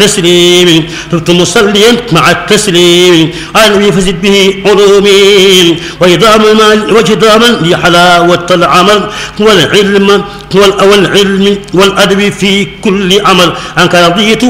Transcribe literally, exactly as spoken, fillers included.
تسليم ربت مصليا مع التسليم على النبي فزد به علومي وإدام وجداما لحلاوة العمل والعلم والعلم والأدب في كل عمل عنك رضيت